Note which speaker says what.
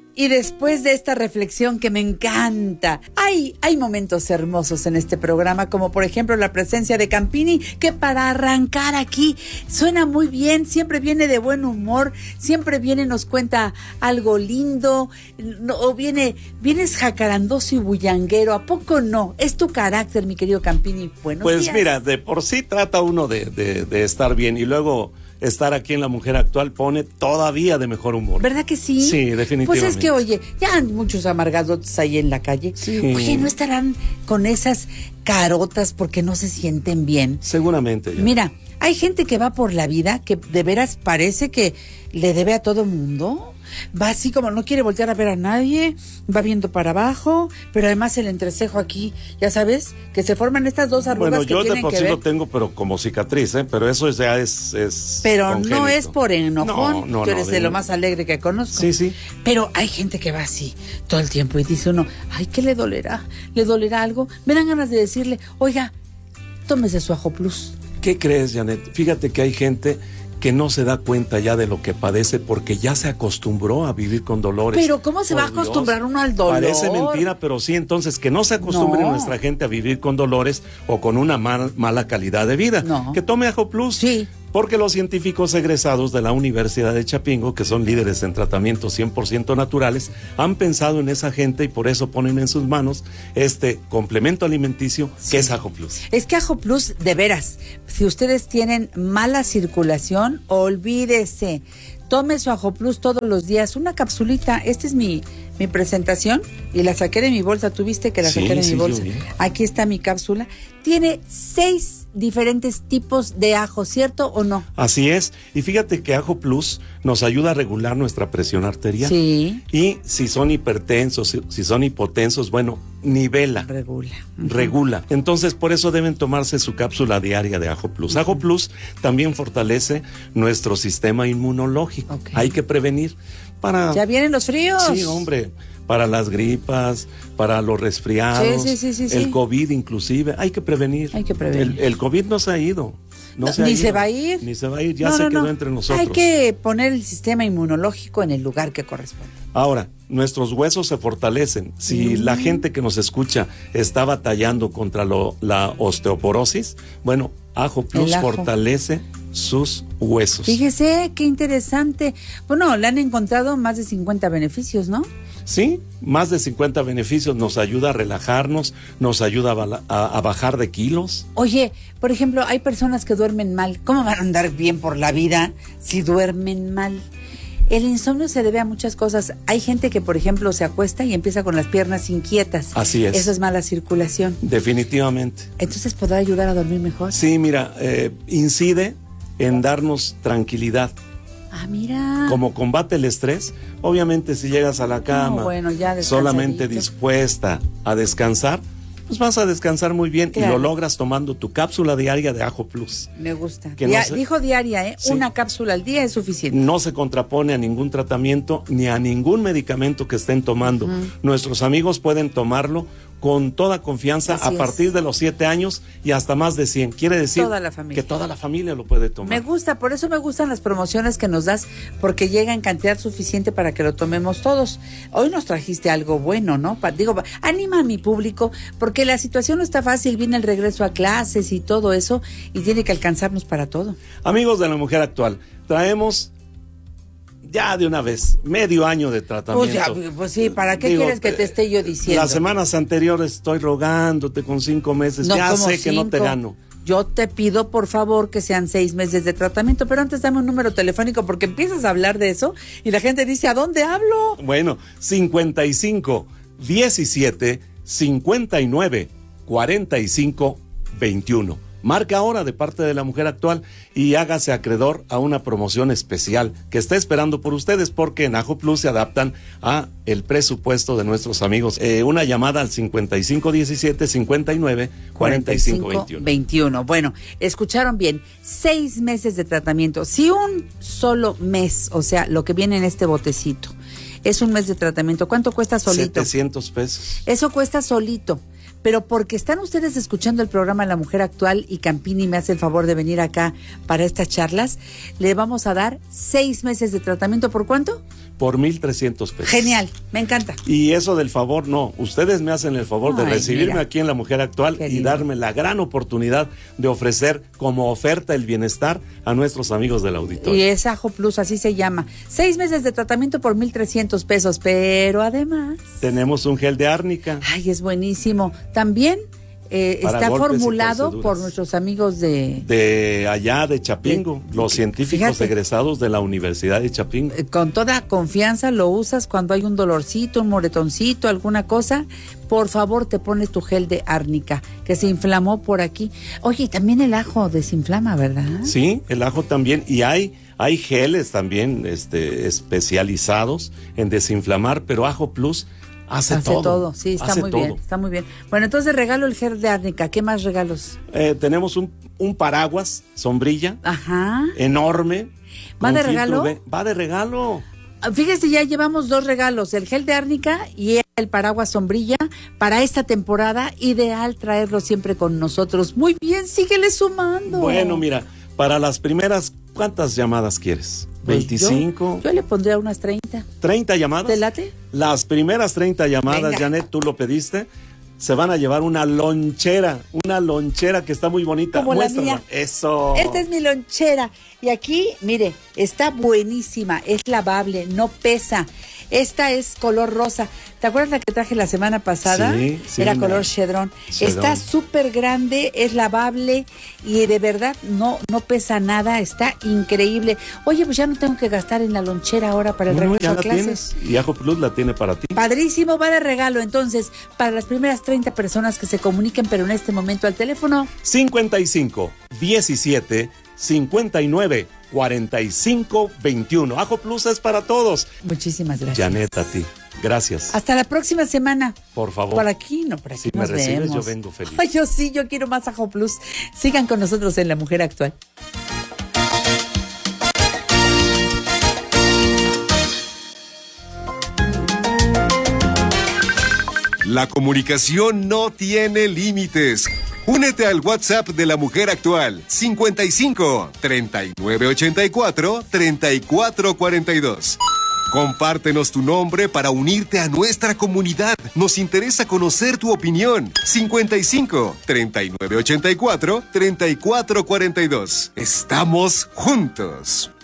Speaker 1: Y después de esta reflexión que me encanta, hay momentos hermosos en este programa, como por ejemplo la presencia de Campini, que para arrancar aquí suena muy bien, siempre viene de buen humor, siempre viene, nos cuenta algo lindo, o vienes jacarandoso y bullanguero, ¿a poco no? Es tu carácter, mi querido Campini. Buenos días.
Speaker 2: Pues mira, de por sí trata uno de estar bien, y luego estar aquí en La Mujer Actual pone todavía de mejor humor.
Speaker 1: ¿Verdad que sí?
Speaker 2: Sí, definitivamente.
Speaker 1: Pues es que, oye, ya hay muchos amargados ahí en la calle.
Speaker 2: Sí.
Speaker 1: Oye, ¿no estarán con esas carotas porque no se sienten bien?
Speaker 2: Seguramente. Ya.
Speaker 1: Mira, hay gente que va por la vida que de veras parece que le debe a todo mundo. Va así como no quiere voltear a ver a nadie, va viendo para abajo, pero además el entrecejo aquí, ya sabes, que se forman estas dos arrugas,
Speaker 2: bueno,
Speaker 1: que
Speaker 2: yo
Speaker 1: tienen
Speaker 2: de por
Speaker 1: que
Speaker 2: sí
Speaker 1: ver.
Speaker 2: lo tengo, pero como cicatriz, pero eso ya es
Speaker 1: Pero
Speaker 2: congénito.
Speaker 1: no es por enojón,
Speaker 2: no,
Speaker 1: tú eres
Speaker 2: no,
Speaker 1: de lo más alegre que conozco.
Speaker 2: Sí, sí.
Speaker 1: Pero hay gente que va así todo el tiempo y dice uno, ay, ¿qué le dolerá? ¿Le dolerá algo? Me dan ganas de decirle, oiga, tómese su Ajo Plus.
Speaker 2: ¿Qué crees, Janet? Fíjate que hay gente que no se da cuenta ya de lo que padece porque ya se acostumbró a vivir con dolores.
Speaker 1: Pero ¿cómo se va a acostumbrar uno al dolor?
Speaker 2: Parece mentira, pero sí, entonces que no se acostumbre nuestra gente a vivir con dolores o con una mala calidad de vida.
Speaker 1: No.
Speaker 2: Que tome Ajo Plus.
Speaker 1: Sí.
Speaker 2: Porque los científicos egresados de la Universidad de Chapingo, que son líderes en tratamientos 100% naturales, han pensado en esa gente y por eso ponen en sus manos este complemento alimenticio que es Ajo Plus.
Speaker 1: Es que Ajo Plus, de veras, si ustedes tienen mala circulación, olvídese. Tome su Ajo Plus todos los días, una capsulita. Esta es mi presentación y la saqué de mi bolsa. ¿Tú viste que la saqué de mi bolsa? Aquí está mi cápsula. Tiene 6 diferentes tipos de ajo, ¿cierto o no?
Speaker 2: Así es. Y fíjate que Ajo Plus nos ayuda a regular nuestra presión arterial.
Speaker 1: Sí.
Speaker 2: Y si son hipertensos, si son hipotensos, bueno, nivela. Regula. Entonces, por eso deben tomarse su cápsula diaria de Ajo Plus. Ajo Plus también fortalece nuestro sistema inmunológico. Okay. Hay que prevenir para...
Speaker 1: ¿Ya vienen los fríos?
Speaker 2: Sí, hombre. Para las gripas, para los resfriados,
Speaker 1: sí.
Speaker 2: el COVID inclusive, hay que prevenir.
Speaker 1: Hay que prevenir.
Speaker 2: El COVID no se ha ido.
Speaker 1: Se va a ir.
Speaker 2: Ni se va a ir, ya se quedó entre nosotros.
Speaker 1: Hay que poner el sistema inmunológico en el lugar que corresponde.
Speaker 2: Ahora, nuestros huesos se fortalecen. Si la gente que nos escucha está batallando contra la osteoporosis, bueno, Ajo Plus fortalece sus huesos.
Speaker 1: Fíjese, qué interesante. Bueno, le han encontrado más de 50 beneficios, ¿no?
Speaker 2: Sí, más de 50 beneficios, nos ayuda a relajarnos, nos ayuda a bajar de kilos.
Speaker 1: Oye, por ejemplo, hay personas que duermen mal. ¿Cómo van a andar bien por la vida si duermen mal? El insomnio se debe a muchas cosas. Hay gente que, por ejemplo, se acuesta y empieza con las piernas inquietas.
Speaker 2: Así es.
Speaker 1: Eso es mala circulación.
Speaker 2: Definitivamente.
Speaker 1: Entonces, ¿podrá ayudar a dormir mejor?
Speaker 2: Sí, mira, incide en darnos tranquilidad.
Speaker 1: Ah, mira.
Speaker 2: Como combate el estrés, obviamente si llegas a la cama solamente dispuesta a descansar, pues vas a descansar muy bien, claro. Y lo logras tomando tu cápsula diaria de Ajo Plus.
Speaker 1: Me gusta. Dijo diaria, sí. Una cápsula al día es suficiente.
Speaker 2: No se contrapone a ningún tratamiento ni a ningún medicamento que estén tomando. Nuestros amigos pueden tomarlo con toda confianza. Así a partir de los 7 años y hasta más de 100. Quiere decir que toda la familia lo puede tomar.
Speaker 1: Me gusta, por eso me gustan las promociones que nos das, porque llega en cantidad suficiente para que lo tomemos todos. Hoy nos trajiste algo bueno, ¿no? Anima a mi público, porque la situación no está fácil, viene el regreso a clases y todo eso, y tiene que alcanzarnos para todo.
Speaker 2: Amigos de La Mujer Actual, traemos... ya de una vez, medio año de tratamiento.
Speaker 1: Pues sí, ¿para qué quieres que te esté yo diciendo?
Speaker 2: Las semanas anteriores estoy rogándote con 5 meses, no, ya sé 5. Que no te gano.
Speaker 1: Yo te pido, por favor, que sean 6 meses de tratamiento, pero antes dame un número telefónico porque empiezas a hablar de eso y la gente dice, ¿a dónde hablo?
Speaker 2: Bueno, 55 17 59 45 21. Marca ahora de parte de La Mujer Actual y hágase acreedor a una promoción especial que está esperando por ustedes, porque en Ajo Plus se adaptan a el presupuesto de nuestros amigos. Una llamada al 5517 59 45 21.
Speaker 1: Bueno, escucharon bien, 6 meses de tratamiento. Si un solo mes, o sea, lo que viene en este botecito, es un mes de tratamiento, ¿cuánto cuesta solito?
Speaker 2: $700.
Speaker 1: Eso cuesta solito. Pero porque están ustedes escuchando el programa La Mujer Actual y Campini me hace el favor de venir acá para estas charlas, le vamos a dar 6 meses de tratamiento. ¿Por cuánto?
Speaker 2: por 1,300 pesos.
Speaker 1: Genial, me encanta.
Speaker 2: Y eso del favor, no. Ustedes me hacen el favor de recibirme aquí en La Mujer Actual y darme la gran oportunidad de ofrecer como oferta el bienestar a nuestros amigos del auditorio.
Speaker 1: Y es Ajo Plus, así se llama. 6 meses de tratamiento por 1,300 pesos, pero además...
Speaker 2: tenemos un gel de árnica.
Speaker 1: Ay, es buenísimo. También... está formulado por nuestros amigos
Speaker 2: de allá de Chapingo, los científicos egresados de la Universidad de Chapingo.
Speaker 1: Con toda confianza lo usas cuando hay un dolorcito, un moretoncito, alguna cosa. Por favor, te pones tu gel de árnica, que se inflamó por aquí. Oye, y también el ajo desinflama, ¿verdad?
Speaker 2: Sí, el ajo también. Y hay geles también especializados en desinflamar, pero Ajo Plus hace todo.
Speaker 1: Sí, está muy bien, está muy bien. Bueno, entonces regalo el gel de árnica. ¿Qué más regalos?
Speaker 2: Tenemos un paraguas, sombrilla.
Speaker 1: Ajá.
Speaker 2: Enorme.
Speaker 1: ¿Va de regalo?
Speaker 2: Va de regalo.
Speaker 1: Fíjese, ya llevamos 2 regalos, el gel de árnica y el paraguas sombrilla para esta temporada. Ideal traerlo siempre con nosotros. Muy bien, síguele sumando.
Speaker 2: Bueno, mira, para las primeras, ¿cuántas llamadas quieres?
Speaker 1: Pues
Speaker 2: 25.
Speaker 1: Yo le pondría unas 30.
Speaker 2: ¿30 llamadas?
Speaker 1: ¿Te late?
Speaker 2: Las primeras 30 llamadas,
Speaker 1: venga.
Speaker 2: Janet, tú lo pediste, se van a llevar una lonchera que está muy bonita.
Speaker 1: Como
Speaker 2: muéstrala.
Speaker 1: la mía.
Speaker 2: Eso.
Speaker 1: Esta es mi lonchera. Y aquí, mire, está buenísima, es lavable, no pesa. Esta es color rosa. ¿Te acuerdas la que traje la semana pasada?
Speaker 2: Sí,
Speaker 1: Era color chedrón. Está súper grande, es lavable y de verdad no pesa nada. Está increíble. Oye, pues ya no tengo que gastar en la lonchera ahora para el regreso a clases.
Speaker 2: Tienes, y Ajo Plus la tiene para ti.
Speaker 1: Padrísimo, va de regalo. Entonces, para las primeras 30 personas que se comuniquen, pero en este momento al teléfono
Speaker 2: 55 17 59 45 21. Ajo Plus es para todos.
Speaker 1: Muchísimas gracias.
Speaker 2: Janet, a ti. Gracias.
Speaker 1: Hasta la próxima semana.
Speaker 2: Por favor.
Speaker 1: Por aquí nos
Speaker 2: Si me recibes,
Speaker 1: vemos.
Speaker 2: yo vengo feliz.
Speaker 1: Ay, yo quiero más Ajo Plus. Sigan con nosotros en La Mujer Actual.
Speaker 3: La comunicación no tiene límites. Únete al WhatsApp de La Mujer Actual, 55 3984 3442. Compártenos tu nombre para unirte a nuestra comunidad. Nos interesa conocer tu opinión. 55 3984 3442. Estamos juntos.